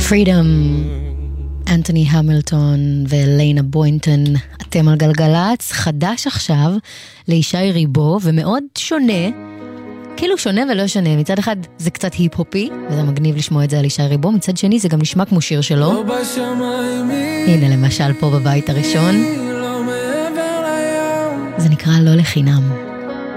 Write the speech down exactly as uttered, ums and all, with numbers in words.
Freedom, אנטוני המילטון וליינה בוינטון. אתם על גלגלץ, חדש עכשיו לישי ריבו, ומאוד שונה, כאילו שונה ולא שונה. מצד אחד זה קצת היפ-הופי, וזה מגניב לשמוע את זה על ישי ריבו, מצד שני זה גם נשמע כמו שיר שלו. הנה למשל פה בבית הראשון, זה נקרא לא לחינם.